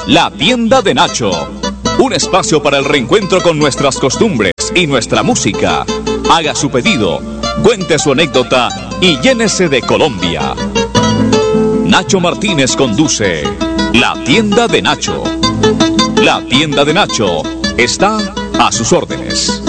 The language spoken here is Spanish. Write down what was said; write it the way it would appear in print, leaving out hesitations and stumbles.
La Tienda de Nacho. Un espacio para el reencuentro con nuestras costumbres y nuestra música. Haga su pedido, cuente su anécdota y llénese de Colombia. Nacho Martínez conduce La Tienda de Nacho. La Tienda de Nacho está a sus órdenes.